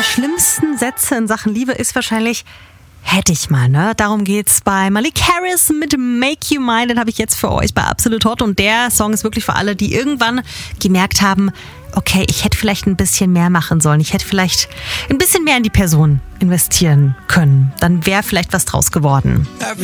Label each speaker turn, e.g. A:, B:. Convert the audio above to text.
A: schlimmsten Sätze in Sachen Liebe ist wahrscheinlich: hätte ich mal, ne? Darum geht's bei Malik Harris mit Make You Mine. Den habe ich jetzt für euch bei Absolut Hot. Und der Song ist wirklich für alle, die irgendwann gemerkt haben, okay, ich hätte vielleicht ein bisschen mehr machen sollen. Ich hätte vielleicht ein bisschen mehr in die Person investieren können. Dann wäre vielleicht was draus geworden.